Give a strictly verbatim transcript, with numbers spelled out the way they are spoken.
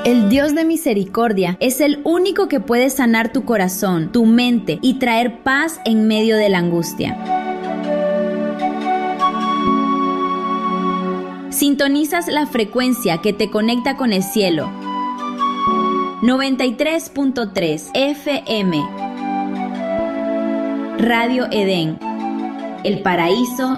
El Dios de misericordia es el único que puede sanar tu corazón, tu mente y traer paz en medio de la angustia. Sintonizas la frecuencia que te conecta con el cielo. noventa y tres punto tres F M. Radio Edén, el paraíso